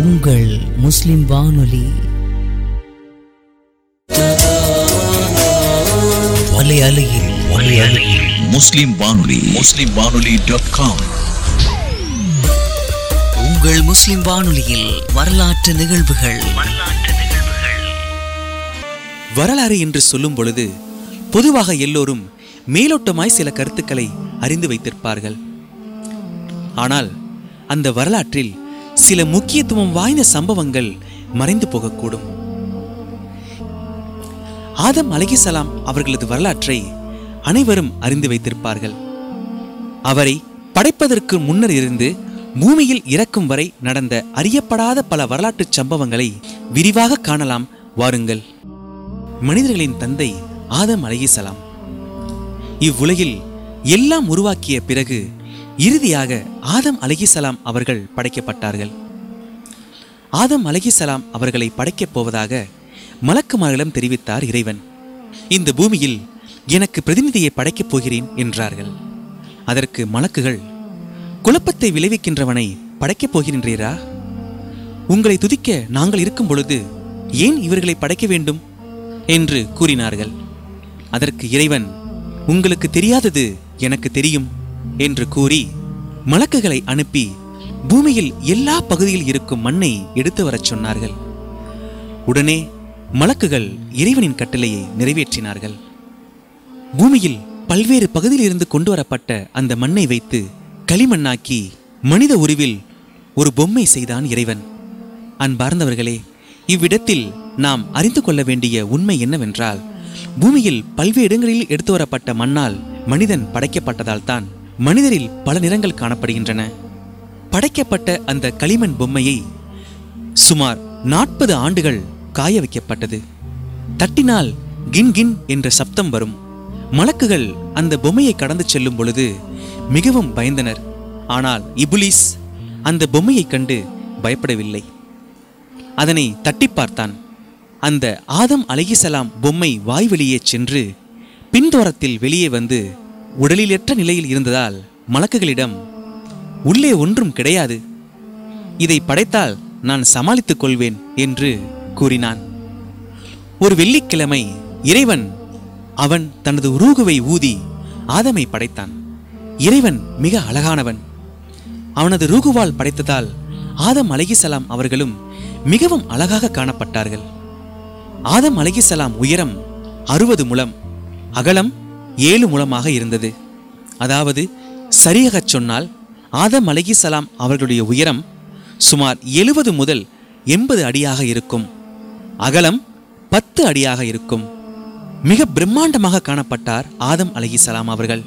உங்கள் முஸ்லிம் வானொலி வலையலையில் முஸ்லிம் வானொலி.com. உங்கள் முஸ்லிம் வானொலியில் வரலாற்று நிகழ்வுகள். வரலாறு என்று சொல்லும் பொழுது பொதுவாக எல்லோரும் மேலோட்டமாய் சில கருத்துக்களை அறிந்து வைத்திருப்பார்கள். ஆனால் அந்த வரலாற்றில் சில முக்கியத்துவம் வாய்ந்த சம்பவங்கள் மறைந்து போகக்கூடும். ஆதம் அலைஹிஸ்ஸலாம் அவர்களது வரலாற்றை அனைவரும் அறிந்து வைத்திருப்பார்கள். அவரை படைப்பதற்கு முன்னர் இருந்து பூமியில் இறக்கும் வரை நடந்த அறியப்படாத பல வரலாற்று சம்பவங்களை விரிவாக காணலாம். வாருங்கள். மனிதர்களின் தந்தை ஆதம் அலைஹிஸ்ஸலாம். இவ்வுலகில் எல்லாம் உருவாக்கிய பிறகு இறுதியாக ஆதம் அலைஹிஸ்ஸலாம் அவர்கள் படைக்கப்பட்டார்கள். ஆதம் அலைஹிஸ்ஸலாம் அவர்களை படைக்கப் போவதாக மலக்குமார்களிடம் தெரிவித்தார் இறைவன். இந்த பூமியில் எனக்கு பிரதிநிதியை படைக்கப் போகிறேன் என்றார்கள். அதற்கு மலக்குகள், குழப்பத்தை விளைவிக்கின்றவனை படைக்கப் போகின்றீரா? உங்களை துதிக்க நாங்கள் இருக்கும் பொழுது ஏன் இவர்களை படைக்க வேண்டும் என்று கூறினார்கள். அதற்கு இறைவன், உங்களுக்கு தெரியாதது எனக்கு தெரியும் என்று கூறி மலக்குகளை அனுப்பி பூமியில் எல்லா பகுதியில் இருக்கும் மண்ணை எடுத்து வரச் சொன்னார்கள். உடனே மலக்குகள் இறைவனின் கட்டளையை நிறைவேற்றினார்கள். பூமியில் பல்வேறு பகுதியில் இருந்து கொண்டு வரப்பட்ட அந்த மண்ணை வைத்து களிமண்ணாக்கி மனித உருவில் ஒரு பொம்மை செய்தான் இறைவன். அன்பார்ந்தவர்களே, இவ்விடத்தில் நாம் அறிந்து கொள்ள வேண்டிய உண்மை என்னவென்றால், பூமியில் பல்வேறு இடங்களில் எடுத்து வரப்பட்ட மண்ணால் மனிதன் படைக்கப்பட்டதால் தான் மனிதரில் பல நிறங்கள் காணப்படுகின்றன. படைக்கப்பட்ட அந்த களிமண் பொம்மையை சுமார் 40 ஆண்டுகள் காய வைக்கப்பட்டது. தட்டினால் கின் கின் என்ற சப்தம் வரும். மலக்குகள் அந்த பொம்மையை கடந்து செல்லும் பொழுது மிகவும் பயந்தனர். ஆனால் இப்லீஸ் அந்த பொம்மையை கண்டு பயப்படவில்லை. அதனை தட்டி பார்த்தான். அந்த ஆதம் அலைஹிஸ்ஸலாம் பொம்மை வாய் வெளியே சென்று பின்தோரத்தில் வெளியே வந்து உடலிலற்ற நிலையில் இருந்ததால் மலக்குகளிடம், உள்ளே ஒன்றும் கிடையாது, இதை படைத்தால் நான் சமாளித்துக் கொள்வேன் என்று கூறினான். ஒரு வெள்ளிக்கிழமை இறைவன் அவன் தனது ரூகுவை ஊதி ஆதமை படைத்தான். இறைவன் மிக அழகானவன். அவனது ரூகுவால் படைத்ததால் ஆதம் அலைஹிஸ்ஸலாம் அவர்களும் மிகவும் அழகாக காணப்பட்டார்கள். ஆதம் அலைஹிஸ்ஸலாம் உயரம் 60 முழம், அகலம் 7 முழமாக இருந்தது. அதாவது சரியாகச் சொன்னால் ஆதம் அலைஹிஸ்ஸலாம் அவர்களுடைய உயரம் சுமார் 70 முதல் 80 அடியாக இருக்கும். அகலம் 10 அடியாக இருக்கும். மிக பிரம்மாண்டமாக காணப்பட்டார் ஆதம் அலைஹிஸ்ஸலாம் அவர்கள்.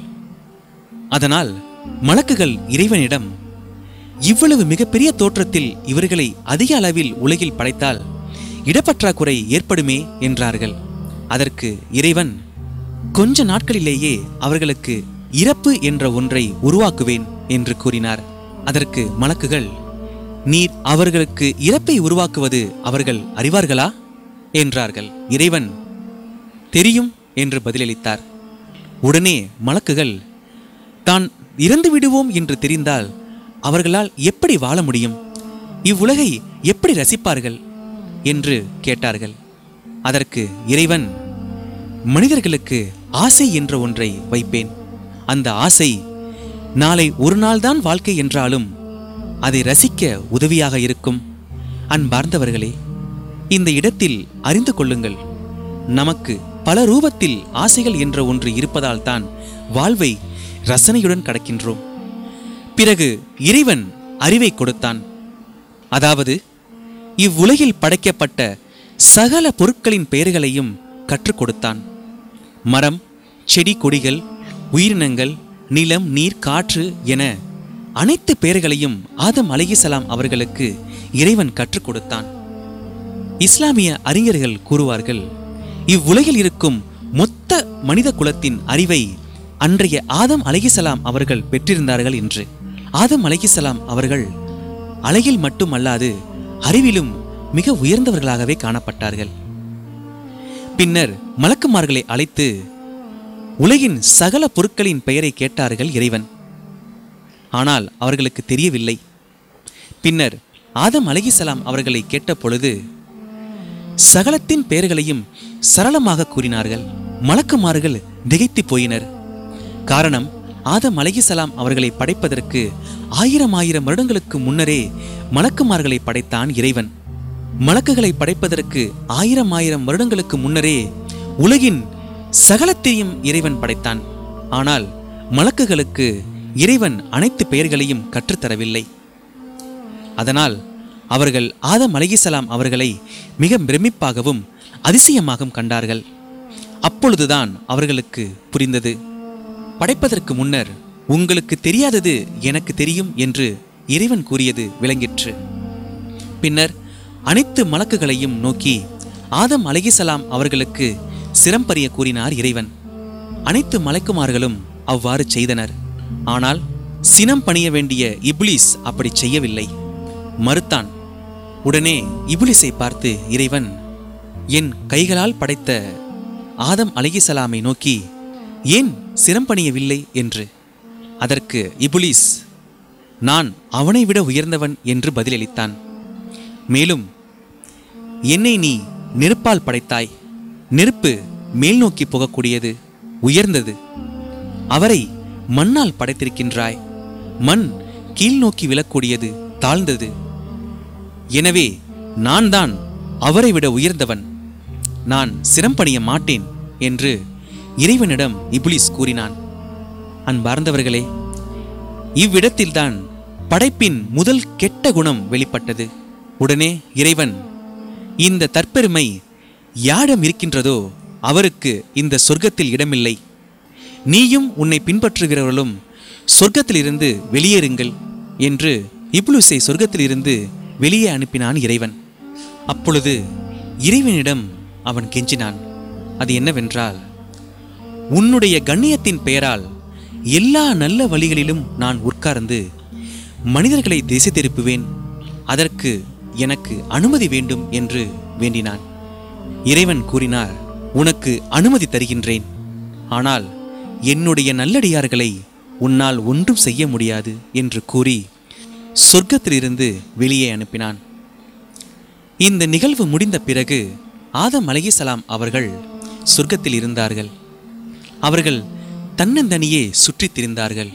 அதனால் மலக்குகள் இறைவனிடம், இவ்வளவு மிகப்பெரிய தோற்றத்தில் இவர்களை அதிக அளவில் உலகில் படைத்தால் இடப்பற்றாக்குறை ஏற்படுமே என்றார்கள். அதற்கு இறைவன், கொஞ்ச நாட்களிலேயே அவர்களுக்கு இறப்பு என்ற ஒன்றை உருவாக்குவேன் என்று கூறினார். அதற்கு மலக்குகள், நீர் அவர்களுக்கு இறப்பை உருவாக்குவது அவர்கள் அறிவார்களா என்றார்கள். இறைவன், தெரியும் என்று பதிலளித்தார். உடனே மலக்குகள், தான் இறந்து விடுவோம் என்று தெரிந்தால் அவர்களால் எப்படி வாழ முடியும், இவ்வுலகை எப்படி ரசிப்பார்கள் என்று கேட்டார்கள். அதற்கு இறைவன், மனிதர்களுக்கு ஆசை என்ற ஒன்றை வைப்பேன். அந்த ஆசை நாளை ஒரு நாள்தான் வாழ்க்கை என்றாலும் அதை ரசிக்க உதவியாக இருக்கும். அன்பார்ந்தவர்களே, இந்த இடத்தில் அறிந்து கொள்ளுங்கள், நமக்கு பல ரூபத்தில் ஆசைகள் என்ற ஒன்று இருப்பதால் தான் வாழ்வை ரசனையுடன் கடக்கின்றோம். பிறகு இறைவன் அறிவை கொடுத்தான். அதாவது இவ்வுலகில் படைக்கப்பட்ட சகல பொருட்களின் பெயர்களையும் கற்றுக் கொடுத்தான். மரம், செடி, கொடிகள், உயிரினங்கள், நிலம், நீர், காற்று என அனைத்து பெயர்களையும் ஆதம் அலைஹிஸ்ஸலாம் அவர்களுக்கு இறைவன் கற்றுக் கொடுத்தான். இஸ்லாமிய அறிஞர்கள் கூறுவார்கள், இவ்வுலகில் இருக்கும் மொத்த மனித குலத்தின் அறிவை அன்றைய ஆதம் அலைஹிஸ்ஸலாம் அவர்கள் பெற்றிருந்தார்கள் என்று. ஆதம் அலைஹிஸ்ஸலாம் அவர்கள் அழகில் மட்டுமல்லாது அறிவிலும் மிக உயர்ந்தவர்களாகவே காணப்பட்டார்கள். பின்னர் மலக்குமார்களை அழைத்து உலகின் சகல பொருட்களின் பெயரை கேட்டார்கள் இறைவன். ஆனால் அவர்களுக்கு தெரியவில்லை. பின்னர் ஆதம் அலைஹிஸ்ஸலாம் அவர்களை கேட்ட பொழுது சகலத்தின் பெயர்களையும் சரளமாக கூறினார்கள். மலக்குமார்கள் திகைத்து போயினர். காரணம், ஆதம் அலைஹிஸ்ஸலாம் அவர்களை படைப்பதற்கு 1000 வருடங்களுக்கு முன்னரே மலக்குமார்களை படைத்தான் இறைவன். மலக்குகளை படைப்பதற்கு 1000 வருடங்களுக்கு முன்னரே உலகின் சகலத்தையும் இறைவன் படைத்தான். ஆனால் மலக்குகளுக்கு இறைவன் அனைத்து பெயர்களையும் கற்றுத்தரவில்லை. அதனால் அவர்கள் ஆதம் அலைஹிஸ்ஸலாம் அவர்களை மிக பிரமிப்பாகவும் அதிசயமாகவும் கண்டார்கள். அப்பொழுதுதான் அவர்களுக்கு புரிந்தது, படைப்பதற்கு முன்னர் உங்களுக்கு தெரியாதது எனக்கு தெரியும் என்று இறைவன் கூறியது விளங்கிற்று. பின்னர் அனைத்து மலக்குகளையும் நோக்கி ஆதம் அலைஹிஸ்ஸலாம் அவர்களுக்கு சிரம்பரிய கூறினார் இறைவன். அனைத்து மலக்குமார்களும் அவ்வாறு செய்தனர். ஆனால் சினம் பணிய வேண்டிய இப்லீஸ் அப்படி செய்யவில்லை, மறுத்தான். உடனே இப்லீஸை பார்த்து இறைவன் என் கைகளால் படைத்த ஆதம் அலைஹிஸ்ஸலாமை நோக்கி ஏன் சிரம்பணியவில்லை என்று. அதற்கு இப்லீஸ் நான் அவனை விட உயர்ந்தவன் என்று பதிலளித்தான். மேலும் என்னை நீ நெருப்பால் படைத்தாய், நெருப்பு மேல் நோக்கி போகக்கூடியது, உயர்ந்தது. அவரை மண்ணால் படைத்திருக்கின்றாய், மண் கீழ் நோக்கி விழக்கூடியது, தாழ்ந்தது. எனவே நான் தான் அவரை விட உயர்ந்தவன், நான் சிரம்பணிய மாட்டேன் என்று இறைவனிடம் இப்லீஸ் கூறினான். அன்பார்ந்தவர்களே, இவ்விடத்தில்தான் படைப்பின் முதல் கெட்ட குணம் வெளிப்பட்டது. உடனே இறைவன், இந்த தற்பெருமை யாரிடம் இருக்கின்றதோ அவருக்கு இந்த சொர்க்கத்தில் இடமில்லை, நீயும் உன்னை பின்பற்றுகிறவர்களும் சொர்க்கத்திலிருந்து வெளியேறுங்கள் என்று இப்லீஸை சொர்க்கத்திலிருந்து வெளியே அனுப்பினான் இறைவன். அப்பொழுது இறைவனிடம் அவன் கெஞ்சினான். அது என்னவென்றால், உன்னுடைய கண்ணியத்தின் பெயரால் எல்லா நல்ல வழிகளிலும் நான் உட்கார்ந்து மனிதர்களை திசை திருப்புவேன், அதற்கு எனக்கு அனுமதி வேண்டும் என்று வேண்டினான். இறைவன் கூறினார், உனக்கு அனுமதி தருகின்றேன், ஆனால் என்னுடைய நல்லடியார்களை உன்னால் ஒன்றும் செய்ய முடியாது என்று கூறி சொர்க்கத்திலிருந்து வெளியே அனுப்பினான். இந்த நிகழ்வு முடிந்த பிறகு ஆதம் அலைஹிஸ்ஸலாம் அவர்கள் சொர்க்கத்தில் இருந்தார்கள். அவர்கள் தன்னந்தனியே சுற்றித் திரிந்தார்கள்.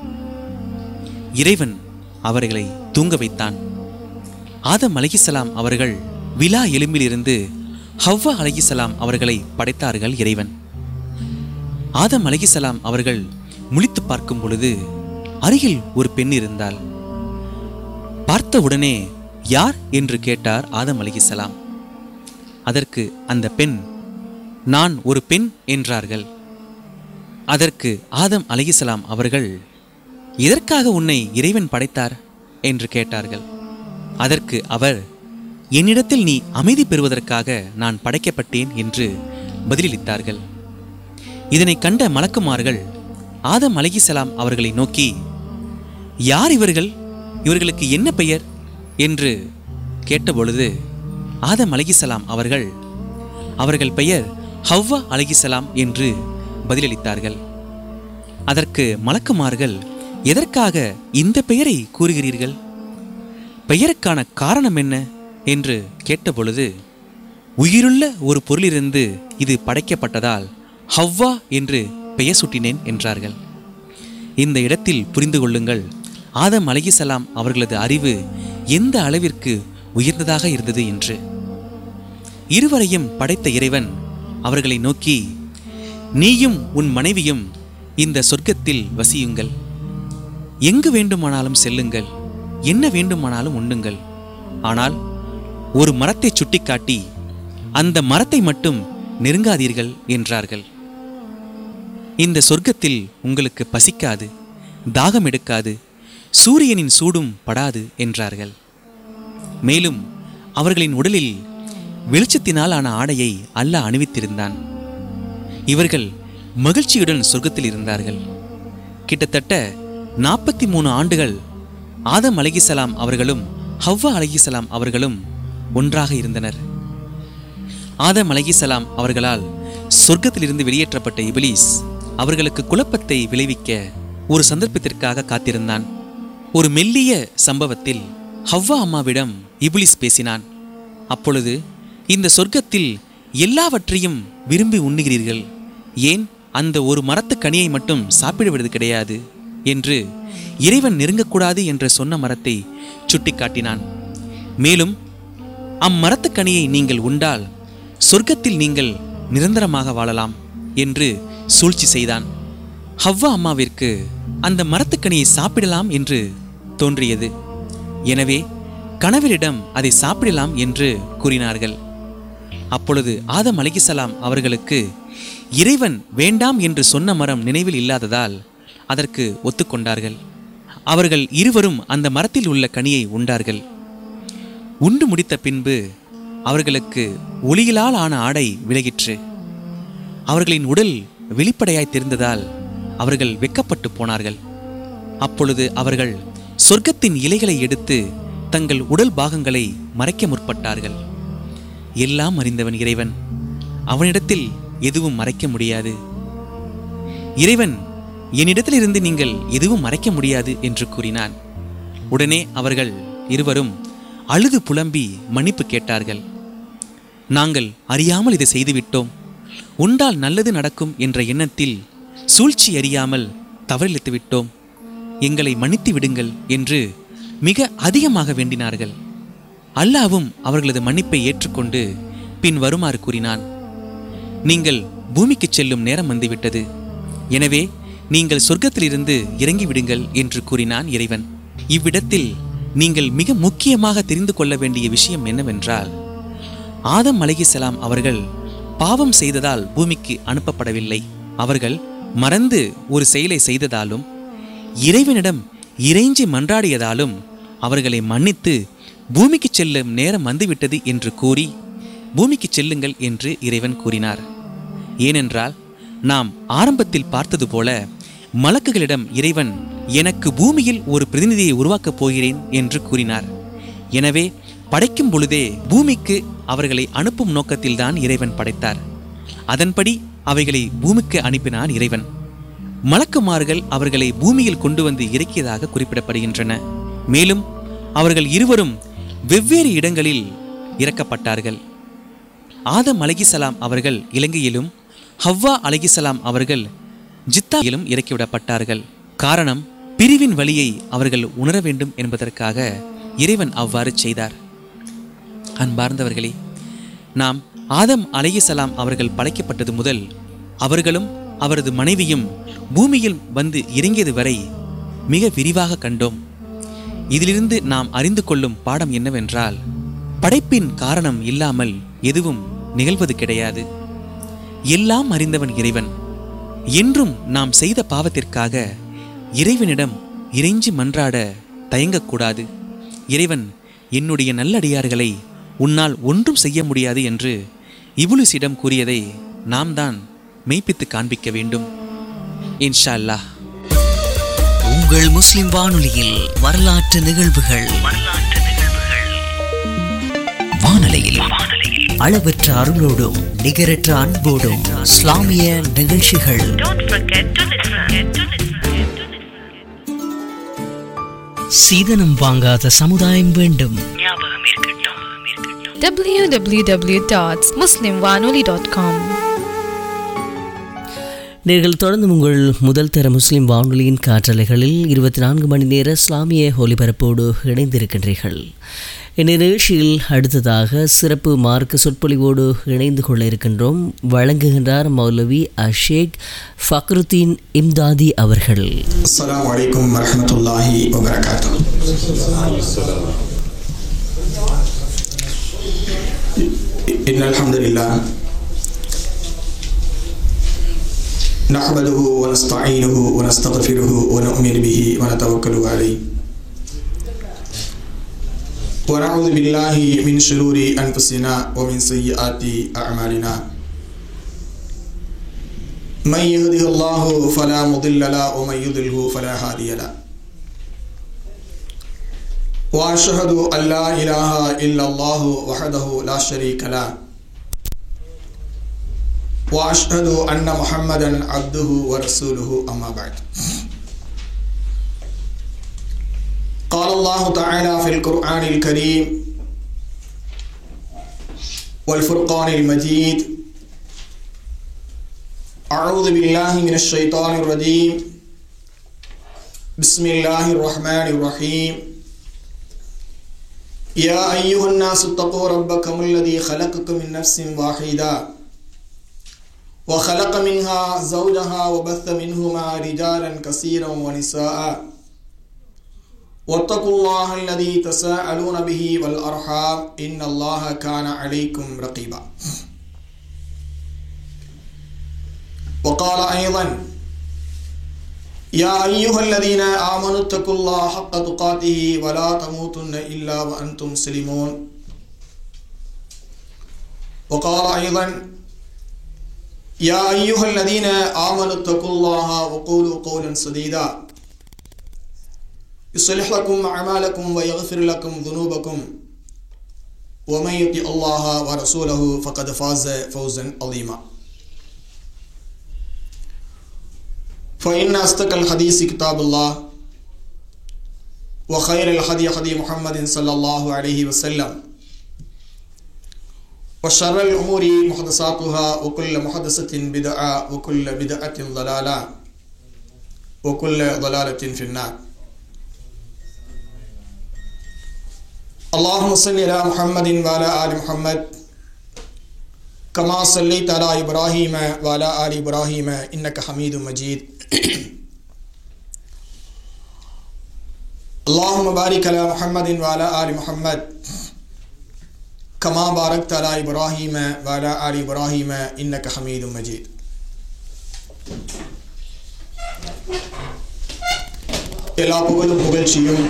இறைவன் அவர்களை தூங்க வைத்தான். ஆதம் அலைஹிஸ்ஸலாம் அவர்கள் விலா எலும்பிலிருந்து ஹவ்வா அலைஹிஸ்ஸலாம் அவர்களை படைத்தார்கள் இறைவன். ஆதம் அலைஹிஸ்ஸலாம் அவர்கள் முழித்து பார்க்கும் பொழுது அருகில் ஒரு பெண் இருந்தாள். பார்த்தவுடனே யார் என்று கேட்டார் ஆதம் அலைஹிஸ்ஸலாம். அதற்கு அந்த பெண், நான் ஒரு பெண் என்றார்கள். அதற்கு ஆதம் அலைஹிஸ்ஸலாம் அவர்கள், எதற்காக உன்னை இறைவன் படைத்தார் என்று கேட்டார்கள். அதற்கு அவர், என்னிடத்தில் நீ அமைதி பெறுவதற்காக நான் படைக்கப்பட்டேன் என்று பதிலளித்தார்கள். இதனை கண்ட மலக்குமார்கள் ஆதம் அலைஹிஸ்ஸலாம் அவர்களை நோக்கி, யார் இவர்கள், இவர்களுக்கு என்ன பெயர் என்று கேட்டபொழுது ஆதம் அலைஹிஸ்ஸலாம் அவர்கள் பெயர் ஹவ்வா அலைஹிஸ்ஸலாம் என்று பதிலளித்தார்கள். அதற்கு மலக்குமார்கள், எதற்காக இந்த பெயரை கூறுகிறீர்கள், பெயருக்கான காரணம் என்ன என்று கேட்டபொழுது, உயிருள்ள ஒரு பொருளிலிருந்து இது படைக்கப்பட்டதால் ஹவ்வா என்று பெயர் சூட்டினேன் என்றார்கள். இந்த இடத்தில் புரிந்து கொள்ளுங்கள், ஆதம் அலைஹிஸ்ஸலாம் அவர்களது அறிவு எந்த அளவிற்கு உயர்ந்ததாக இருந்தது என்று. இருவரையும் படைத்த இறைவன் அவர்களை நோக்கி, நீயும் உன் மனைவியும் இந்த சொர்க்கத்தில் வசியுங்கள், எங்கு வேண்டுமானாலும் செல்லுங்கள், என்ன வேண்டுமானாலும் உண்ணுங்கள், ஆனால் ஒரு மரத்தை சுட்டிக்காட்டி அந்த மரத்தை மட்டும் நெருங்காதீர்கள் என்றார்கள். இந்த சொர்க்கத்தில் உங்களுக்கு பசிக்காது, தாகம் எடுக்காது, சூரியனின் சூடும் படாது என்றார்கள். மேலும் அவர்களின் உடலில் வெளிச்சத்தினால் ஆன ஆடையை அல்லாஹ் அணிவித்திருந்தான். இவர்கள் மகிழ்ச்சியுடன் சொர்க்கத்தில் இருந்தார்கள். கிட்டத்தட்ட 43 ஆண்டுகள் ஆதம் அலைஹிஸ்ஸலாம் அவர்களும் ஹவ்வா அலைஹிஸ்ஸலாம் அவர்களும் ஒன்றாக இருந்தனர். ஆதம் அலைஹிஸ்ஸலாம் அவர்களால் சொர்க்கத்திலிருந்து வெளியேற்றப்பட்ட இப்லீஸ் அவர்களுக்கு குழப்பத்தை விளைவிக்க ஒரு சந்தர்ப்பத்திற்காக காத்திருந்தான். ஒரு மெல்லிய சம்பவத்தில் ஹவ்வா அம்மாவிடம் இப்லீஸ் பேசினான். அப்பொழுது, இந்த சொர்க்கத்தில் எல்லாவற்றையும் விரும்பி உண்ணுகிறீர்கள், ஏன் அந்த ஒரு மரத்து கனியை மட்டும் சாப்பிடுவது கிடையாது என்று இறைவன் நெருங்கக்கூடாது என்று சொன்ன மரத்தை சுட்டிக்காட்டினான். மேலும் அம்மரத்து கனியை நீங்கள் உண்டால் சொர்க்கத்தில் நீங்கள் நிரந்தரமாக வாழலாம் என்று சூழ்ச்சி செய்தான். ஹவ்வா அம்மாவிற்கு அந்த மரத்துக்கனியை சாப்பிடலாம் என்று தோன்றியது. எனவே கணவரிடம் அதை சாப்பிடலாம் என்று கூறினார்கள். அப்பொழுது ஆதம் அலைஹிஸ்ஸலாம் அவர்களுக்கு இறைவன் வேண்டாம் என்று சொன்ன மரம் நினைவில் இல்லாததால் அதற்கு ஒத்துக்கொண்டார்கள். அவர்கள் இருவரும் அந்த மரத்தில் உள்ள கனியை உண்டார்கள். உண்டு முடித்த பின்பு அவர்களுக்கு ஒளியிலால் ஆன ஆடை விலகிற்று. அவர்களின் உடல் வெளிப்படையாய் தெரிந்ததால் அவர்கள் வெட்கப்பட்டு போனார்கள். அப்பொழுது அவர்கள் சொர்க்கத்தின் இலைகளை எடுத்து தங்கள் உடல் பாகங்களை மறைக்க முற்பட்டார்கள். எல்லாம் அறிந்தவன் இறைவன், அவனிடத்தில் எதுவும் மறைக்க முடியாது. இறைவன், என்னிடத்திலிருந்து நீங்கள் எதுவும் மறைக்க முடியாது என்று கூறினான். உடனே அவர்கள் இருவரும் அழுது புலம்பி மன்னிப்பு கேட்டார்கள். நாங்கள் அறியாமல் இதை செய்துவிட்டோம், உண்டால் நல்லது நடக்கும் என்ற எண்ணத்தில் சூழ்ச்சி அறியாமல் தவறிழைத்து விட்டோம், எங்களை மன்னித்து விடுங்கள் என்று மிக அதிகமாக வேண்டினார்கள். அல்லாஹ்வும் அவர்களது மன்னிப்பை ஏற்றுக்கொண்டு பின் வருமாறு கூறினான். நீங்கள் பூமிக்கு செல்லும் நேரம் வந்துவிட்டது, எனவே நீங்கள் சொர்க்கத்திலிருந்து இறங்கிவிடுங்கள் என்று கூறினான் இறைவன். இவ்விடத்தில் நீங்கள் மிக முக்கியமாக தெரிந்து கொள்ள வேண்டிய விஷயம் என்னவென்றால், ஆதம் அலைஹிஸ்ஸலாம் அவர்கள் பாவம் செய்ததால் பூமிக்கு அனுப்பப்படவில்லை. அவர்கள் மறந்து ஒரு செயலை செய்ததாலும் இறைவனிடம் இறைஞ்சி மன்றாடியதாலும் அவர்களை மன்னித்து பூமிக்கு செல்லும் நேரம் வந்துவிட்டது என்று கூறி பூமிக்கு செல்லுங்கள் என்று இறைவன் கூறினார். ஏனென்றால் நாம் ஆரம்பத்தில் பார்த்தது போல மலக்குகளிடம் இறைவன் எனக்கு பூமியில் ஒரு பிரதிநிதியை உருவாக்கப் போகிறேன் என்று கூறினார். எனவே படைக்கும் பொழுதே பூமிக்கு அவர்களை அனுப்பும் நோக்கத்தில்தான் இறைவன் படைத்தார். அதன்படி அவைகளை பூமிக்கு அனுப்பினான் இறைவன். மலக்குமார்கள் அவர்களை பூமியில் கொண்டு வந்து இறக்கியதாக குறிப்பிடப்படுகின்றன. மேலும் அவர்கள் இருவரும் வெவ்வேறு இடங்களில் இறக்கப்பட்டார்கள். ஆதம் அலைஹிஸ்ஸலாம் அவர்கள் இலங்கையிலும் ஹவ்வா அலைஹிஸ்ஸலாம் அவர்கள் ஜித்தாவிலும் இறக்கிவிடப்பட்டார்கள். காரணம், பிரிவின் வலியை அவர்கள் உணர வேண்டும் என்பதற்காக இறைவன் அவ்வாறு செய்தார். அன்பார்ந்தவர்களே, நாம் ஆதம் அலைஹிஸ்ஸலாம் அவர்கள் படைக்கப்பட்டது முதல் அவர்களும் அவரது மனைவியும் பூமியில் வந்து இறங்கியது வரை மிக விரிவாக கண்டோம். இதிலிருந்து நாம் அறிந்து கொள்ளும் பாடம் என்னவென்றால், படைப்பின் காரணம் இல்லாமல் எதுவும் நிகழ்வது கிடையாது. எல்லாம் அறிந்தவன் இறைவன். என்றும் நாம் செய்த பாவத்திற்காக இறைவனிடம் இறைஞ்சி மன்றாட தயங்கக்கூடாது. இறைவன், என்னுடைய நல்லடியார்களை உன்னால் ஒன்றும் செய்ய முடியாது என்று இப்லீஸிடம் கூறியதை நாம் தான் மெய்ப்பித்து காண்பிக்க வேண்டும். இன்ஷா அல்லாஹ். உங்கள் முஸ்லிம் வானொலியில் வரலாற்று நிகழ்வுகள் வானொலியில் அளவற்ற அருளோடும் நிகரற்ற அன்போடும் இஸ்லாமிய நிகழ்ச்சிகள். சீதனம் வாங்காத சமுதாயம் வேண்டும். www.muslimwanoli.com. நீங்கள் தொடர்ந்து உங்கள் முதல் தர முஸ்லிம் வானொலியின் காற்றலைகளில் 24 மணி நேர இஸ்லாமிய ஒலிபரப்போடு இணைந்திருக்கின்றீர்கள். இந்நிகழ்ச்சியில் அடுத்ததாக சிறப்பு மார்க்க சொற்பொழிவோடு இணைந்து கொள்ள இருக்கின்றோம். வழங்குகின்றார் மௌலவி அஷேக் ஃபக்ருத்தீன் இம்தாதி அவர்கள். அஸ்ஸலாமு அலைக்கும் வரஹ்மத்துல்லாஹி வபரகாத்துஹு. இன்னல் ஹம்துலில்லாஹ் நஹ்மதுஹு வ நஸ்தஈனுஹு வ நஸ்தக்ஃபிருஹு வ நு'மினு பிஹி வ நதவக்கலு அலைஹி வ நஊது பில்லாஹி மின் ஷுரூரி அன்ஃபுஸினா வ மின் ஸய்யிஆத்தி அஅமாலினா. மன் யஹ்திஹில்லாஹு ஃபலா முضில்ல லஹு வ மன் யுضلஹு ஃபலா ஹாதிய லஹு. வ அஷ்ஹது அன் லா இலாஹா இல்லல்லாஹு வஹ்தஹு லா ஷரீக லஹு வ அஷ்ஹது அன்ன முஹம்மதன் அப்துஹு வ ரசூலுஹு அம்மா பஅத். قال الله تعالى في القرآن الكريم والفرقان المجيد أعوذ بالله من الشيطان الرجيم بسم الله الرحمن الرحيم يا أيها الناس اتقوا ربكم الذي خلقكم من نفس واحدة وخلق منها زوجها وبث منهما رجالا كثيرا ونساء واتقوا الله الذي تساءلون به والأرحام إن الله كان عليكم رقيبا. وقال أيضا يا أيها الذين آمنوا اتقوا الله حق تقاته ولا تموتن إلا وأنتم مسلمون. وقال أيضا يا أيها الذين آمنوا اتقوا الله وقولوا قولا سديدا يصلح لكم أعمالكم ويغفر لكم ذنوبكم ومن يطع الله ورسوله فقد فاز فوزا عظيما. فإن أصدق الحديث كتاب الله وخير الهدي هدي محمد صلى الله عليه وسلم وشر الأمور محدثاتها وكل محدثة بدعة وكل بدعة ضلالة وكل ضلالة في النار. اللهم صل على محمد وعلى آل محمد كما صليت على إبراهيم وعلى آل إبراهيم إنك حميد مجيد. اللهم بارك على محمد وعلى آل محمد كما باركت على إبراهيم وعلى آل إبراهيم إنك حميد مجيد. எல்லா புகழும் புகழ்ச்சியும்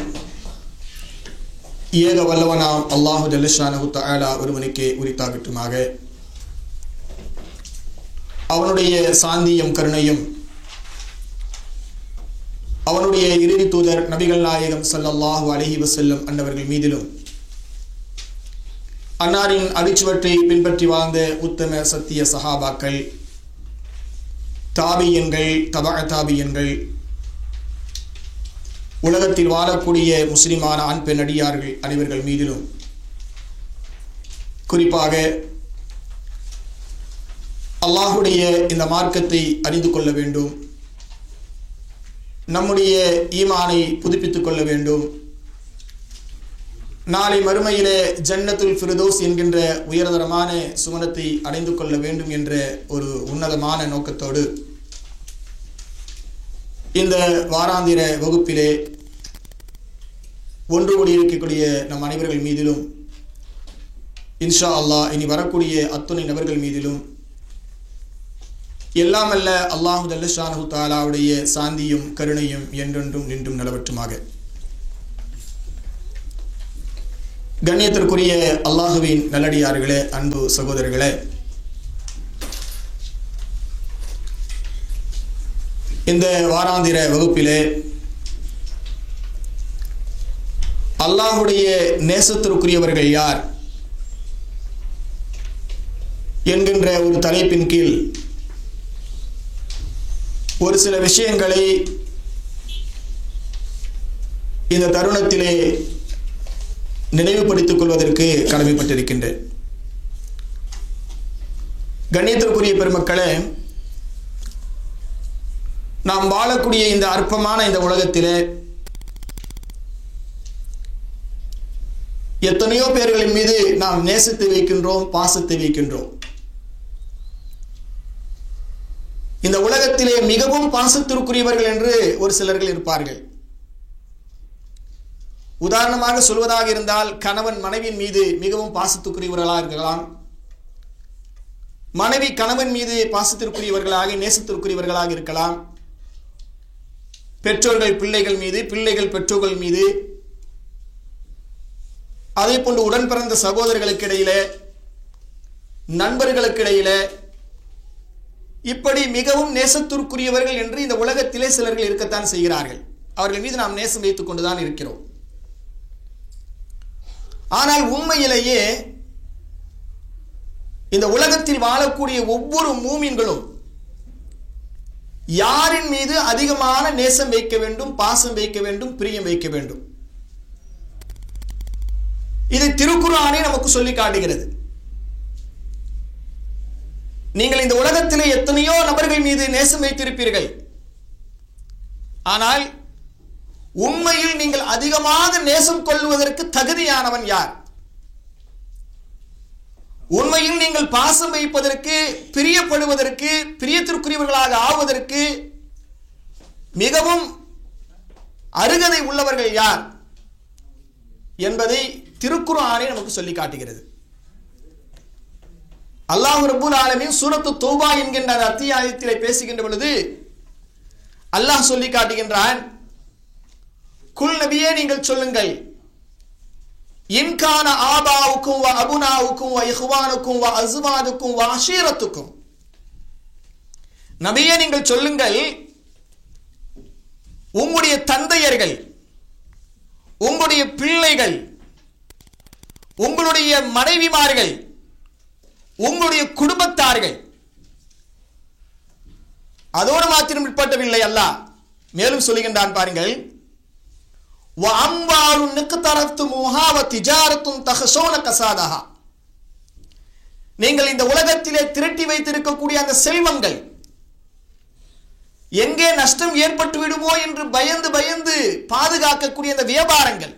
ஏக வல்லவனாம் அல்லாஹு ஜல்லஷானஹு தஆலா ஒருவனுக்கே உரித்தாகட்டுமாக. அவனுடைய சாந்தியும் கருணையும் அவனுடைய இறுதி தூதர் நபிகள் நாயகம் ஸல்லல்லாஹு அலைஹி வஸல்லம் அன்னவர்கள் மீதிலும் அன்னாரின் அடிச்சுவற்றை பின்பற்றி வாழ்ந்த உத்தம சத்திய சஹாபாக்கள், தாபியன்கள், தபஅ தாபியன்கள், உலகத்தில் வாழக்கூடிய முஸ்லிமான ஆண் பெண் அடியார்கள் அனைவர்கள் மீதிலும், குறிப்பாக அல்லாஹுடைய இந்த மார்க்கத்தை அறிந்து கொள்ள வேண்டும், நம்முடைய ஈமானை புதுப்பித்துக் கொள்ள வேண்டும், நாளை மறுமையிலே ஜன்னத்துல் ஃபிர்தௌஸ் என்கின்ற உயர்தரமான சுவனத்தை அடைந்து கொள்ள வேண்டும் என்ற ஒரு உன்னதமான நோக்கத்தோடு இந்த வாராந்திர வகுப்பிலே ஒன்று கூடியிருக்கக்கூடிய நம் அனைவர்கள் மீதிலும் இன்ஷா அல்லாஹ் இனி வரக்கூடிய அத்துணை நபர்கள் மீதிலும் எல்லாமல்ல அல்லாஹு ஜல்லஷானஹு தஆலாவுடைய சாந்தியும் கருணையும் என்றென்றும் நின்றும் நிலவற்றுமாக. கண்ணியத்திற்குரிய அல்லாஹுவின் நல்லடியார்களே, அன்பு சகோதரர்களே, இந்த வாராந்திர வகுப்பிலே அல்லாஹுடைய நேசத்திற்குரியவர்கள் யார் என்கின்ற ஒரு தலைப்பின் கீழ் ஒரு சில விஷயங்களை இந்த தருணத்திலே நினைவுபடுத்திக் கொள்வதற்கு கடமைப்பட்டிருக்கின்றேன். கண்ணியத்திற்குரிய பெருமக்களே, நாம் வாழக்கூடிய இந்த அற்பமான இந்த உலகத்திலே எத்தனையோ பேர்களின் மீது நாம் நேசத்தை வைக்கின்றோம், பாசத்தை வைக்கின்றோம். இந்த உலகத்திலே மிகவும் பாசத்திற்குரியவர்கள் என்று ஒரு சிலர்கள் இருப்பார்கள். உதாரணமாக சொல்வதாக இருந்தால், கணவன் மனைவியின் மீது மிகவும் பாசத்துக்குரியவர்களாக இருக்கலாம், மனைவி கணவன் மீது பாசத்திற்குரியவர்களாக நேசத்திற்குரியவர்களாக இருக்கலாம், பெற்றோர்கள் பிள்ளைகள் மீது, பிள்ளைகள் பெற்றோர்கள் மீது, அதே போன்று உடன் பிறந்த சகோதரர்களுக்கு இடையிலே, நண்பர்களுக்கு இடையிலே, இப்படி மிகவும் நேசத்திற்குரியவர்கள் என்று இந்த உலகத்திலே சிலர்கள் இருக்கத்தான் செய்கிறார்கள். அவர்கள் மீது நாம் நேசம் வைத்துக் கொண்டுதான் இருக்கிறோம். ஆனால் உண்மையிலேயே இந்த உலகத்தில் வாழக்கூடிய ஒவ்வொரு மூமின்களும் யாரின் மீது அதிகமான நேசம் வைக்க வேண்டும், பாசம் வைக்க வேண்டும், பிரியம் வைக்க வேண்டும்? இது திருக்குர்ஆனே நமக்கு சொல்லி காட்டுகிறது. நீங்கள் இந்த உலகத்திலே எத்தனையோ நபர்கள் மீது நேசம் வைத்திருப்பீர்கள். ஆனால் உண்மையில் நீங்கள் அதிகமாக நேசம் கொள்வதற்கு தகுதியானவன் யார்? உண்மையில் நீங்கள் பாசம் வைப்பதற்கு, பிரியப்படுவதற்கு, பிரியத்திற்குரியவர்களாக ஆவதற்கு மிகவும் அருகதை உள்ளவர்கள் யார் என்பதை திருக்குர்ஆனே நமக்கு சொல்லி காட்டுகிறது. அல்லாஹ் ரப்பல் ஆலமீன் சூரத்து தௌபா என்கின்ற அத்தியாயத்திலே பேசுகின்ற பொழுது அல்லாஹ் சொல்லி காட்டுகின்றான், குல் நபியே நீங்கள் சொல்லுங்கள், இன்கான ஆபாவுக்கும் வ அபுனாவுக்கும் வ இஹ்வானுக்கும் வ அஸ்வாதுக்கும் வ அஷீரத்துக்கும், நபியே நீங்கள் சொல்லுங்கள், உங்களுடைய தந்தையர்கள், உங்களுடைய பிள்ளைகள், உங்களுடைய மனைவிமார்கள், உங்களுடைய குடும்பத்தார்கள், அதோடு மாத்திரம் உட்பட்டவில்லை. அல்லாஹ் மேலும் சொல்லுகின்றான் பாருங்கள், நீங்கள் இந்த உலகத்திலே திரட்டி வைத்திருக்கக்கூடிய அந்த செல்வங்கள் எங்கே நஷ்டம் ஏற்பட்டு விடுமோ என்று பயந்து பயந்து பாதுகாக்கக்கூடிய அந்த வியாபாரங்கள்,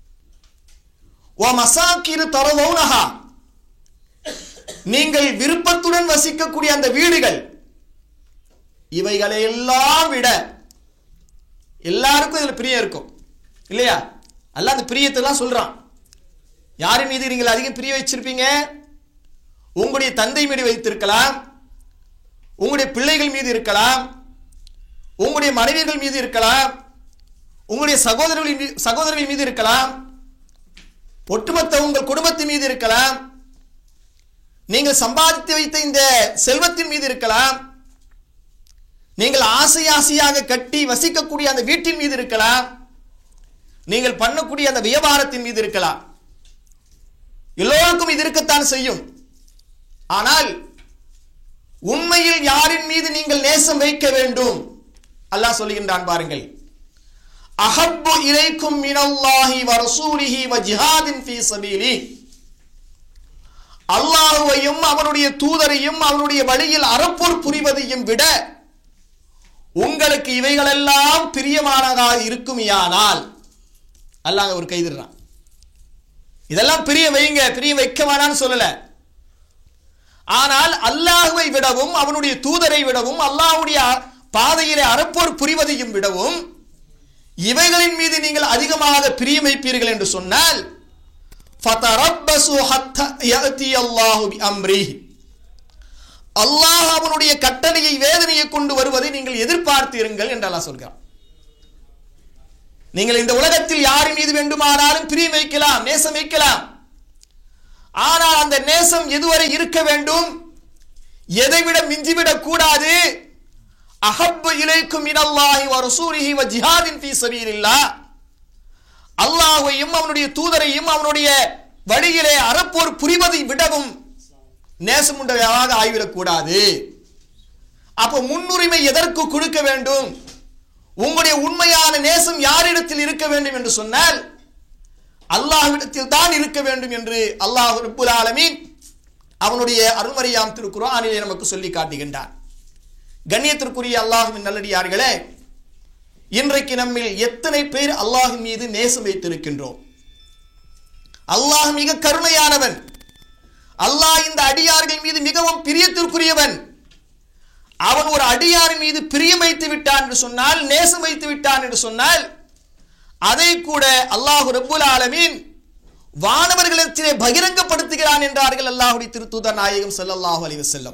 நீங்கள் விருப்பத்துடன் வசிக்கக்கூடிய அந்த வீடுகள், இவைகளை எல்லாம் விட எல்லாருக்கும் இதுல பிரியம் இருக்கும் இல்லையா? அல்லாஹ் அந்த பிரியத்தெல்லாம் சொல்றான். யாரின் மீது நீங்கள் அதிகம் பிரிய வச்சிருப்பீங்க? உங்களுடைய தந்தை மீது வைத்திருக்கலாம், உங்களுடைய பிள்ளைகள் மீது இருக்கலாம், உங்களுடைய மனைவிகள் மீது இருக்கலாம், உங்களுடைய சகோதரர்கள் மீது இருக்கலாம், ஒட்டுமொத்த உங்கள் குடும்பத்தின் மீது இருக்கலாம், நீங்கள் சம்பாதித்து வைத்த இந்த செல்வத்தின் மீது இருக்கலாம், நீங்கள் ஆசை ஆசையாக கட்டி வசிக்கக்கூடிய அந்த வீட்டின் மீது இருக்கலாம், நீங்கள் பண்ணக்கூடிய அந்த வியாபாரத்தின் மீது இருக்கலாம். எல்லோருக்கும் இது இருக்கத்தான் செய்யும். ஆனால் உண்மையில் யாரின் மீது நீங்கள் நேசம் வைக்க வேண்டும்? அல்லாஹ் சொல்லுகின்றான் பாருங்கள், அஹப்பு இலைக்கும் மினல்லாஹி வ ரசூலிஹி வ ஜிஹாதின் ஃபீ ஸபீலி, அல்லாஹ்வையும் அவனுடைய தூதரையும் அவனுடைய வழியில் அறப்போர் புரிவதையும் விட உங்களுக்கு இவைகளெல்லாம் பிரியமானதாக இருக்குமையானால், அல்லாஹ் ஒரு கைதிடுறான், இதெல்லாம் பிரிய வைங்க, பிரிய வைக்க வேணான்னு சொல்லல. ஆனால் அல்லாஹ்வை விடவும் அவனுடைய தூதரை விடவும் அல்லாஹ்வுடைய பாதையிலே அறப்போர் புரிவதையும் விடவும் இவைகளின் மீது நீங்கள் அதிகமாக பிரியம் வைப்பீர்கள் என்று சொன்னால், ஃபதரப்பசு ஹத்தா யஅதி அல்லாஹு பிஅம்ரிஹி, அல்லாஹ் அவனுடைய கட்டளையை வேதனையை கொண்டு வருவதை நீங்கள் எதிர்பார்த்தீர்கள் என்று அல்லாஹ் சொல்கிறான். நீங்கள் இந்த உலகத்தில் யாரின் மீது வேண்டுமானாலும் பிரியம் வைக்கலாம், நேசம் வைக்கலாம். ஆனால் அந்த நேசம் எதுவரை இருக்க வேண்டும்? எதைவிட மிஞ்சிவிடக் கூடாது. அஹப்பு இலைக்கும் மினல்லாஹி வ ரசூலிஹி வ ஜிஹாதின் ஃபீ ஸபீலில்லாஹ், அல்லாஹ்வையும் அவனுடைய தூதரையும் அவனுடைய வழியிலே அறப்போர் புரிவதை விடவும் நேசம் உண்டவையாக ஆகிவிடக் கூடாது. அப்போ முன்னுரிமை எதற்கு கொடுக்க வேண்டும்? உங்களுடைய உண்மையான நேசம் யாரிடத்தில் இருக்க வேண்டும் என்று சொன்னால் அல்லாஹ்விடத்தில் தான் இருக்க வேண்டும் என்று அல்லாஹ் ரப்புல் ஆலமீன் அவனுடைய அருள்மறையாம் திருக்குர்ஆனிலே நமக்கு சொல்லி காட்டுகின்றான். கண்ணியத்திற்குரிய அல்லாஹ்வின் நல்லடியார்களே, இன்றைக்கு நம்மில் எத்தனை பேர் அல்லாஹ்வின் மீது நேசம் வைத்திருக்கின்றோம்? அல்லாஹ் மிக கருணையானவன். அல்லாஹ் இந்த அடியார்கள் மீது மிகவும் பிரியத்திற்குரியவன். அவன் ஒரு அடியாரின் மீது பிரியம் வைத்து விட்டான் என்று சொன்னால், நேசம் வைத்து விட்டான் என்று சொன்னால், அதை கூட அல்லாஹ் ரப்புல் ஆலமீன் வானவர்களிடத்திலே பகிரங்கப்படுத்துகிறான் என்றார்கள் அல்லாஹ்வுடைய திருத்தூதர் நாயகம் ஸல்லல்லாஹு அலைஹி வஸல்லம்.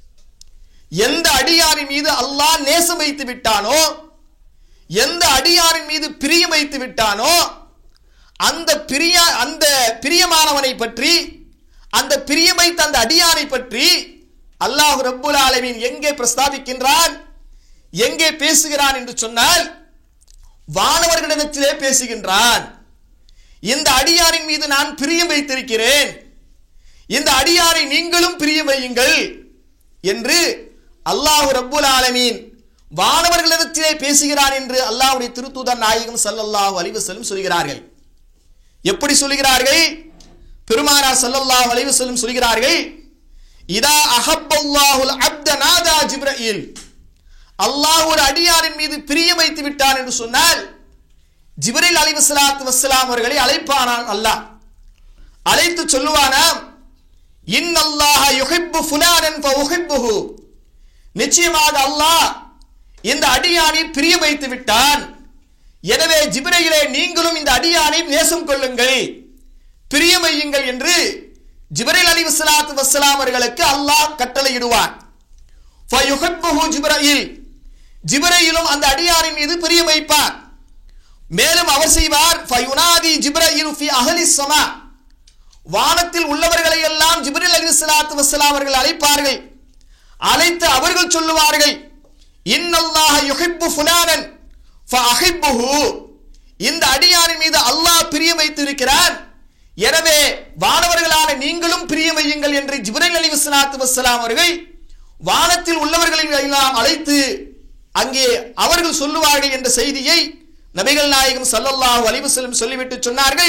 எந்த அடியாரின் மீது அல்லாஹ் நேசம் வைத்து விட்டானோ, எந்த அடியாரின் மீது பிரியம் வைத்து விட்டானோ, அந்த பிரியமானவனை பற்றி, அந்த பிரியம் வைத்த அந்த அடியாரை பற்றி அல்லாஹ் ரப்புல் ஆலமீன் எங்கே பிரஸ்தாபிக்கின்றான், எங்கே பேசுகிறான் என்று சொன்னால், வானவர்களிடத்திலே பேசுகின்றான். இந்த அடியாரின் மீது நான் பிரியம் வைத்திருக்கிறேன், இந்த அடியாரை நீங்களும் பிரியம் வையுங்கள் என்று அல்லாஹ் ரப்புல் ஆலமீன் வானவர்களிடத்திலே பேசுகிறான் என்று அல்லாஹ்வுடைய திருத்தூதர் நாயகம் ஸல்லல்லாஹு அலைஹி வஸல்லம் சொல்கிறார்கள். எப்படி சொல்கிறார்கள்? பெருமானார் ஸல்லல்லாஹு அலைஹி வஸல்லம் சொல்கிறார்கள், இதா அஹப்பல்லாஹுல் அப்த நாதா ஜிப்ரீல், அல்லாஹ் ஒரு அடியாரின் மீது பிரியம் வைத்து விட்டான் என்று சொன்னால் ஜிப்ரீல் அலைஹிஸ்ஸலாத்து வஸ்ஸலாம் அவர்களை அழைப்பானான். அல்லாஹ் அழைத்து சொல்லுவானாம், இன்னல்லாஹ யுஹிப்பு ஃபுலானன் ஃபஉஹிப்புஹு, நிச்சயமாக அல்லாஹ் இந்த அடியானை பிரியம் வைத்து விட்டான், எனவே ஜிப்ரீலே நீங்களும் இந்த அடியானை நேசம் கொள்ளுங்கள், பிரியம் வையுங்கள் என்று ஜிப்ரீல் அலைஹிஸ்ஸலாத்து வஸ்ஸலாம் அவர்களுக்கு அல்லாஹ் கட்டளையிடுவான். ஃபயுஹிப்புஹு ஜிப்ரீல், ஜிப்ரீலும் அந்த அடியாரின் மீது பிரியம் வைப்பார். மேலும் அவர் செய்வார், ஃபயுனாதி ஜிப்ரீல் ஃபி அஹ்லிஸ் ஸமா, வானத்தில் உள்ளவர்களை எல்லாம் ஜிப்ரீல் அலைஹிஸ்ஸலாத்து வஸ்ஸலாம் அவர்கள் அழைப்பார்கள். அழைத்து அவர்கள் சொல்லுவார்கள், இன்னல்லாஹ யுஹிப்பு ஃபுலானன் ஃபஅஹிப்புஹு, இந்த அடியாரின் மீது அல்லாஹ் பிரியம் வைத்து இருக்கிறான், எனவே வானவர்களான நீங்களும் பிரியம் வையுங்கள் என்று ஜிப்ரீல் அலைஹிஸ்ஸலாத்து வஸ்ஸலாம் அவர்கள் வானத்தில் உள்ளவர்களை எல்லாம் அழைத்து அங்கே அவர்கள் சொல்லுவார்கள் என்ற செய்தியை நபிகள் நாயகம் ஸல்லல்லாஹு அலைஹி வஸல்லம் சொல்லிவிட்டு சொன்னார்கள்,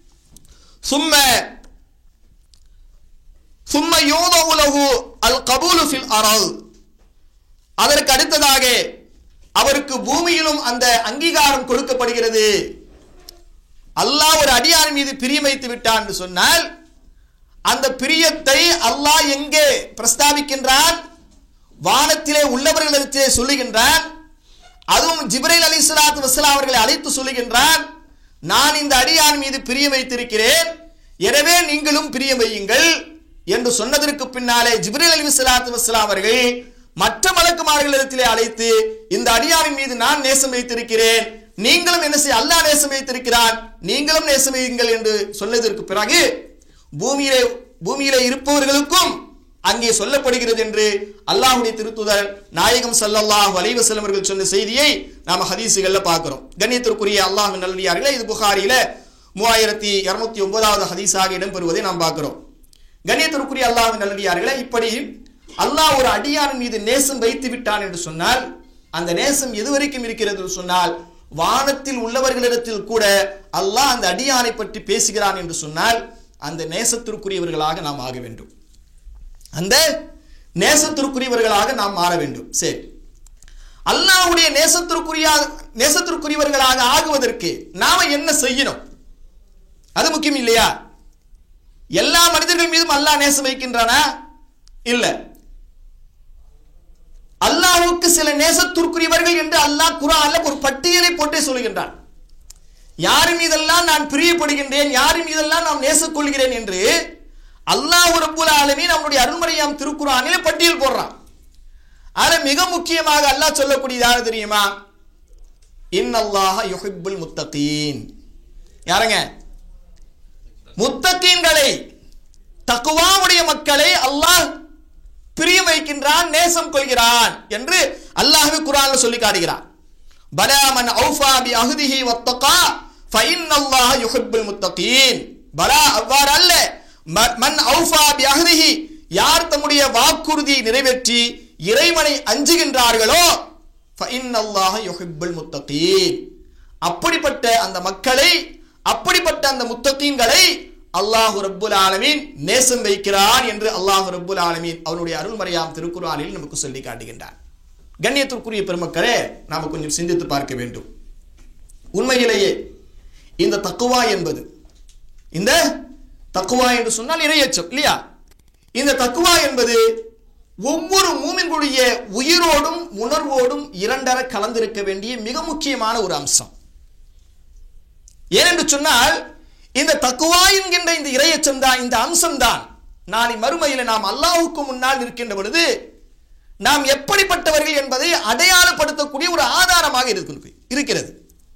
சும்ம யூதஉ லஹு அல் கபூலு ஃபில் அர்த், அதற்கு அடுத்ததாக அவருக்கு பூமியிலும் அந்த அங்கீகாரம் கொடுக்கப்படுகிறது. அல்லாஹ் ஒரு அடியார் மீது பிரியம் வைத்து விட்டான் என்று சொன்னால் அந்த பிரியத்தை அல்லாஹ் எங்கே பிரஸ்தாபிக்கின்றான்? வானத்திலே உள்ளவர்களிடத்திலே சொல்லுகின்றான். அதுவும் ஜிப்ரீல் அலைஹிஸ்ஸலாத்து வஸ்ஸலாம் அவர்களை அழைத்து சொல்லுகின்றான், நான் இந்த அடியான் மீது பிரியம் வைத்திருக்கிறேன், எனவே நீங்களும் பிரியம் வையுங்கள் என்று சொன்னதற்கு பின்னாலே ஜிப்ரீல் அலைஹிஸ்ஸலாத்து வஸ்ஸலாம் அவர்கள் மற்ற மலக்குமார்களிடத்திலே அழைத்து இந்த அடியாரின் மீது நான் நேசம் வைத்திருக்கிறேன், நீங்களும் என்ன செய்ய, அல்லாஹ் நேசம் வைத்திருக்கிறான், நீங்களும் நேசம் வையுங்கள் என்று சொன்னதற்கு பிறகு பூமியிலே இருப்பவர்களுக்கும் அங்கே சொல்லப்படுகிறது என்று அல்லாஹ்வுடைய திருத்தூதர் நாயகம் ஸல்லல்லாஹு அலைஹி வஸல்லம் அவர்கள் சொன்ன செய்தியை நாம ஹதீஸுகள்ல பார்க்கிறோம். கண்ணியத்திற்குரிய அல்லாஹ்வின் நல்லடியார்களே, இது புகாரியில 3209வது ஹதீஸாக இடம்பெறுவதை நாம் பார்க்கிறோம். கண்ணியத்திற்குரிய அல்லாஹ்வின் நல்லடியார்களே, இப்படி அல்லாஹ் ஒரு அடியாரின் மீது நேசம் வைத்து விட்டான் என்று சொன்னால் அந்த நேசம் எதுவரைக்கும் இருக்கிறது என்று சொன்னால் வானத்தில் உள்ளவர்களிடத்தில் கூட அல்லாஹ் அந்த அடியானை பற்றி பேசுகிறான் என்று சொன்னால் அந்த நேசத்திற்குரியவர்களாக நாம் ஆக வேண்டும், அந்த நேசத்திற்குரியவர்களாக நாம் மாற வேண்டும். சரி, அல்லாஹ்வுடைய நேசத்திற்குரியவர்களாக ஆகுவதற்கு நாம என்ன செய்யணும்? அது முக்கியம் இல்லையா? எல்லா மனிதர்கள் மீதும் அல்லாஹ் நேசம் வைக்கின்றானா? இல்ல. அல்லாஹ்வுக்கு சில நேசத்திற்குரியவர்கள் என்று அல்லாஹ் குர்ஆன்ல ஒரு பட்டியலை போட்டே சொல்லுகின்றான். யார் மீதெல்லாம் நான் பிரியப்படுகின்றேன், யார் மீதெல்லாம் நான் நேசம் கொள்கிறேன் என்று அல்லாஹ் ரப்புல் ஆலமீன் நம்முடைய அருள்மறையாம் திருக்குர்ஆனிலே பட்டியல் போடுறான். ஆனா மிக முக்கியமாக அல்லாஹ் சொல்லக்கூடியது யாரு தெரியுமா? இன்னல்லாஹ யுஹிப்புல் முத்தகீன். யாருங்க? முத்தகீன்களை, தக்வாவுடைய மக்களை அல்லாஹ் பிரியம் வைக்கின்றான், நேசம் கொள்கிறான் என்று அல்லாஹ்வே குர்ஆன்ல சொல்லி காட்டுகிறான். பலா மன் அவ்ஃபா பி அஹ்திஹி வத்தகா ஃபஇன்னல்லாஹ யுஹிப்புல் முத்தகீன். பலா, அவ்வாறு அல்ல. மன் அவ்ஃபா பி அஹ்திஹி, யார் தம்முடைய வாக்குறுதியை நிறைவேற்றி இறைவனை அஞ்சுகின்றார்களோ ஃபஇன்னல்லாஹ யுஹிப்புல் முத்தகீன், அப்படிப்பட்ட அந்த மக்களை, அப்படிப்பட்ட அந்த முத்தகீன்களை அல்லாஹ் ரப்புல் ஆலமீன் நேசம் வைக்கிறான் என்று அல்லாஹ் ரப்புல் ஆலமீன் அவனுடைய அருள்மறையாம் திருக்குர்ஆனில் நமக்கு சொல்லி காட்டுகின்றான். கண்ணியத்திற்குரிய பெருமக்களே, நாம கொஞ்சம் சிந்தித்து பார்க்க வேண்டும். உண்மையிலேயே இந்த தக்வா என்பது, இந்த தக்வா என்று சொன்னால் இறையச்சம் இல்லையா? இந்த தக்வா என்பது ஒவ்வொரு மூமின்களுடைய உயிரோடும் உணர்வோடும் இரண்டர கலந்திருக்க வேண்டிய மிக முக்கியமான ஒரு அம்சம். ஏனென்று சொன்னால் இந்த தக்வா என்கின்ற இந்த இறையச்சம் தான், இந்த அம்சம் தான் நாளை மறுமையில நாம் அல்லாஹ்வுக்கு முன்னால் இருக்கின்ற பொழுது நாம் எப்படிப்பட்டவர்கள் என்பதை அடையாளப்படுத்தக்கூடிய ஒரு ஆதாரமாக இருக்கிறது.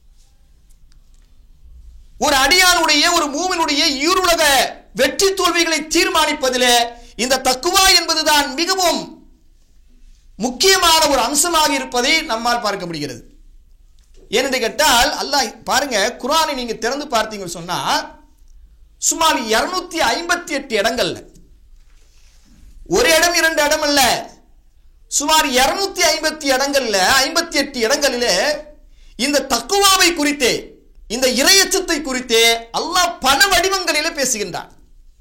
ஒரு அடியானுடைய, ஒரு மூமினுடைய ஈருலக வெற்றி தோல்விகளை தீர்மானிப்பதிலே இந்த தக்வா என்பதுதான் மிகவும் முக்கியமான ஒரு அம்சமாக இருப்பதை நம்மால் பார்க்க முடிகிறது. ஏனென்று கேட்டால் அல்லாஹ் பாருங்க, குர்ஆனை நீங்க திறந்து பார்த்தீங்கன்னு சொன்னா சுமார் 258 இடங்கள்ல, ஒரு இடம் இரண்டு இடம் அல்ல, சுமார் 250 இடங்கள்ல, 58 இடங்களிலே இந்த தக்வாவை குறித்தே, இந்த இறையச்சத்தை குறித்தே அல்லாஹ் பல வடிவங்களிலே பேசுகின்றான்.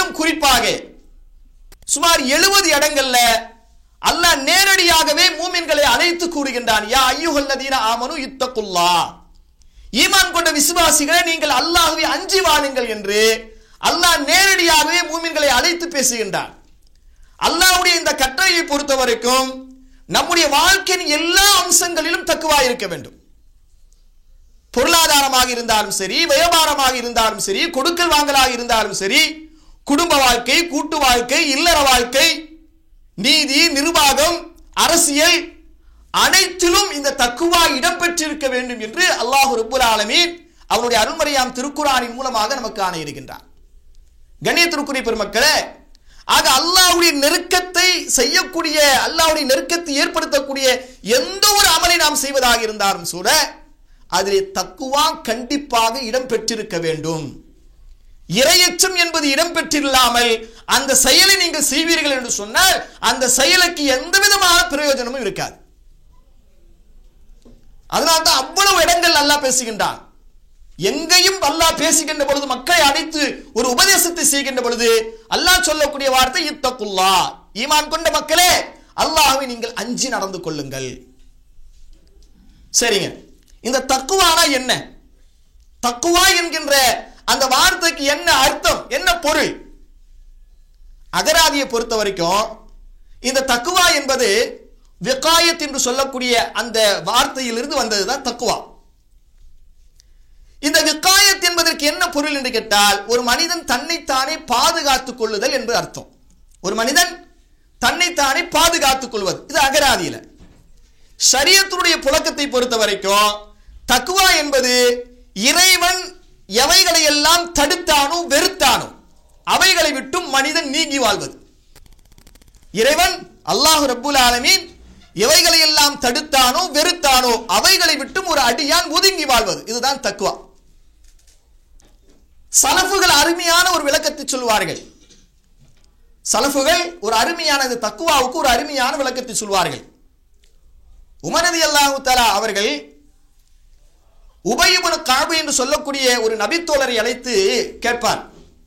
அதிலும் குறிப்பாக சுமார் 70 இடங்கள்ல அல்லாஹ் நேரடியாகவே மூமின்களை அழைத்து கூறுகின்றான். யா அய்யுஹல்லதீன ஆமனு இத்தகுல்லாஹ், ஈமான் கொண்ட விசுவாசிகளே நீங்கள் அல்லாஹ்வை அஞ்சி வாழுங்கள் என்று அல்லாஹ் நேரடியாகவே மூமின்களை அழைத்து பேசுகின்றான். அல்லாஹ்வுடைய இந்த கட்டளையை பொறுத்த வரைக்கும் நம்முடைய வாழ்க்கையின் எல்லா அம்சங்களிலும் தக்குவா இருக்க வேண்டும். பொருளாதாரமாக இருந்தாலும் சரி, வியாபாரமாக இருந்தாலும் சரி, கொடுக்கல் வாங்கலாக இருந்தாலும் சரி, குடும்ப வாழ்க்கை, கூட்டு வாழ்க்கை, இல்லற வாழ்க்கை, நீதி, நிர்வாகம், அரசியல், அனைத்திலும் இந்த தக்குவா இடம்பெற்றிருக்க வேண்டும் என்று அல்லாஹ் ரப்புல் ஆலமீன் அவருடைய அருள்மறையாம் திருக்குர்ஆனின் மூலமாக நமக்கு ஆணை இருக்கின்றார். கண்ணியத்திற்குரிய பெருமக்களே, ஆக அல்லாஹ்வுடைய நெருக்கத்தை செய்யக்கூடிய, அல்லாஹ்வுடைய நெருக்கத்தை ஏற்படுத்தக்கூடிய எந்த ஒரு அமலை நாம் செய்வதாக இருந்தாலும் கூட அதிலே தக்குவா கண்டிப்பாக இடம்பெற்றிருக்க வேண்டும். இறையச்சம் என்பது இடம்பெற்றில்லாமல் அந்த செயலை நீங்கள் செய்வீர்கள் என்று சொன்னால் அந்த செயலுக்கு எந்த விதமான பிரயோஜனமும் இருக்காது. அதனால்தான் அவ்வளவு இடங்கள் அல்லாஹ் பேசுகின்றான். எங்கேயும் அல்லாஹ் பேசுகின்ற பொழுது, மக்களை அழைத்து ஒரு உபதேசத்தை செய்கின்ற பொழுது அல்லாஹ் சொல்லக்கூடிய வார்த்தை இத்தகுல்லாஹ், ஈமான் கொண்ட மக்களே அல்லாஹ்வை நீங்கள் அஞ்சி நடந்து கொள்ளுங்கள். சரிங்க, இந்த தக்குவானா என்ன? தக்குவா என்கின்ற அந்த வார்த்தைக்கு என்ன அர்த்தம், என்ன பொருள்? அகராதியை பொறுத்த வரைக்கும் இந்த தக்குவா என்பது விகாயத் என்று சொல்லக்கூடிய அந்த வார்த்தையிலிருந்து வந்ததுதான் தக்குவா. இந்த விகாயத் என்பதற்கு என்ன பொருள் என்று கேட்டால், ஒரு மனிதன் தன்னைத்தானே பாதுகாத்துக் கொள்ளுதல் என்று அர்த்தம். ஒரு மனிதன் தன்னைத்தானே பாதுகாத்துக் கொள்வது, இது அகராதியில. ஷரியத்துடைய புழக்கத்தை பொறுத்த வரைக்கும் தக்குவா என்பது இறைவன் எவைகளை எல்லாம் தடுத்தானோ வெறுத்தானோ அவைகளை விட்டும் மனிதன் நீங்கி வாழ்வது. இறைவன் அல்லாஹ் ரப்புல் ஆலமீன் எவைகளை எல்லாம் தடுத்தானோ வெறுத்தானோ அவைகளை விட்டும் ஒரு அடியான் ஒதுங்கி வாழ்வது, இதுதான் தக்குவா. சலஃபுகள் அருமையான ஒரு விளக்கத்தை சொல்வார்கள். சலஃபுகள் ஒரு அருமையான தக்குவாவுக்கு ஒரு அருமையான விளக்கத்தை சொல்வார்கள். உமர் ரலியல்லாஹு தஆலா அவர்கள் உபய் இப்னு கஅப் என்று சொல்லக்கூடிய ஒரு நபித்தோழரை அழைத்து கேட்பார்.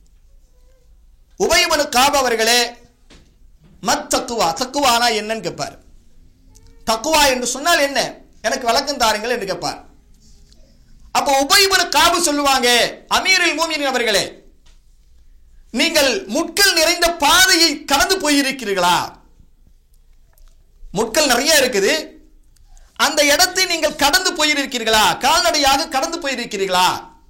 உபய் இப்னு கஅப் அவர்களே, மத் தக்குவா, தக்குவானா என்னன்னு கேட்பார். தக்குவா என்று சொன்னால் என்ன, எனக்கு விளக்கம் தாருங்கள் என்று கேட்பார். அப்போ உபய் இப்னு கஅப் சொல்லுவாங்க, அமீருல் மூமினீன் அவர்களே, நீங்கள் முட்கள் நிறைந்த பாதையை கடந்து போயிருக்கிறீர்களா? முட்கள் நிறைய இருக்குது, அந்த இடத்தை நீங்கள் கடந்து போயிருக்கிறீர்களா? கால்நடையாக கடந்து போயிருக்கிறீர்களா?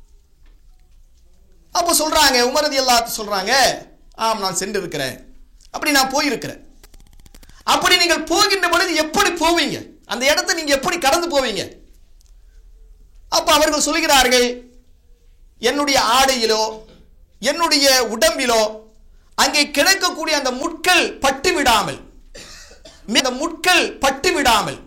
அப்போ சொல்றாங்க, உமர் ரலியல்லாஹு சொல்றாங்க, ஆம் நான் சென்று இருக்கிறேன், அப்படி நான் போயிருக்கிறேன். அப்படி நீங்கள் போகின்ற பொழுது எப்படி போவீங்க, அந்த இடத்தை நீங்க எப்படி கடந்து போவீங்க? அப்ப அவர்கள் சொல்கிறார்கள், என்னுடைய ஆடையிலோ என்னுடைய உடம்பிலோ அங்கே கிடைக்கக்கூடிய அந்த முட்கள் பட்டு விடாமல்